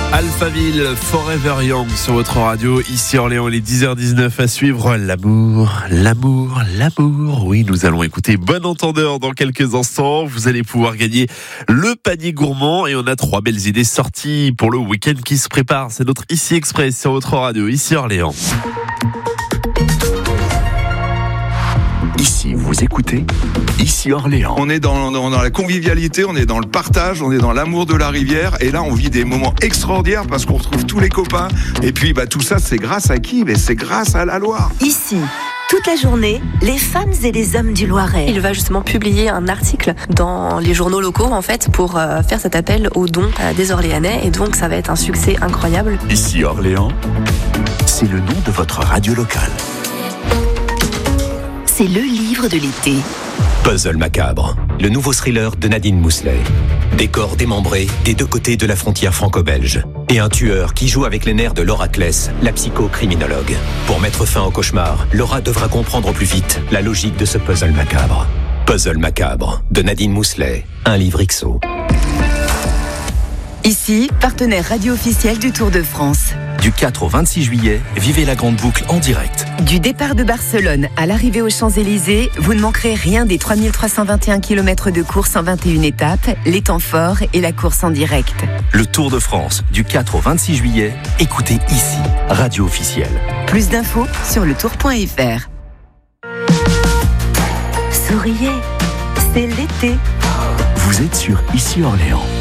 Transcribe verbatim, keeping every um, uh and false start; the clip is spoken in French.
Alphaville, Forever Young sur votre radio, ici Orléans, il est dix heures dix-neuf à suivre. L'amour, l'amour, l'amour. Oui, nous allons écouter Bon Entendeur dans quelques instants. Vous allez pouvoir gagner le panier gourmand et on a trois belles idées sorties pour le week-end qui se prépare. C'est notre Ici Express sur votre radio, ici Orléans. Ici, vous écoutez Ici Orléans. On est dans, dans, dans la convivialité, on est dans le partage, on est dans l'amour de la rivière. Et là, on vit des moments extraordinaires parce qu'on retrouve tous les copains. Et puis, bah, tout ça, c'est grâce à qui ? Mais c'est grâce à la Loire. Ici, toute la journée, les femmes et les hommes du Loiret. Il va justement publier un article dans les journaux locaux, en fait, pour euh, faire cet appel aux dons euh, des Orléanais. Et donc, ça va être un succès incroyable. Ici Orléans, c'est le nom de votre radio locale. C'est le livre de l'été. Puzzle macabre, le nouveau thriller de Nadine Mousselet. Décor démembré des deux côtés de la frontière franco-belge. Et un tueur qui joue avec les nerfs de Laura Kless, la psychocriminologue. Pour mettre fin au cauchemar, Laura devra comprendre au plus vite la logique de ce puzzle macabre. Puzzle macabre, de Nadine Mousselet, un livre X O. Ici, partenaire radio officiel du Tour de France. Du quatre au vingt-six juillet, vivez la grande boucle en direct. Du départ de Barcelone à l'arrivée aux Champs-Élysées, vous ne manquerez rien des trois mille trois cent vingt et un kilomètres de course en vingt et une étapes, les temps forts et la course en direct. Le Tour de France, du quatre au vingt-six juillet, écoutez ici, radio officielle. Plus d'infos sur le tour point f r. Souriez, c'est l'été. Vous êtes sur Ici Orléans.